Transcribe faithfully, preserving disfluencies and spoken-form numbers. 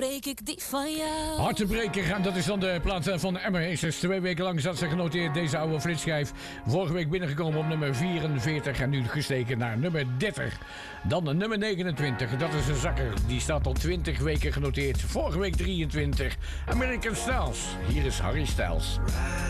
breek ik die van jou. Hartenbreker, en dat is dan de plaat van Emma Heesters. Twee weken lang zat ze genoteerd, deze oude flitsschijf. Vorige week binnengekomen op nummer vierenveertig en nu gestegen naar nummer dertig. Dan nummer negenentwintig, dat is een zakker. Die staat al twintig weken genoteerd. Vorige week drieëntwintig. American Styles. Hier is Harry Styles.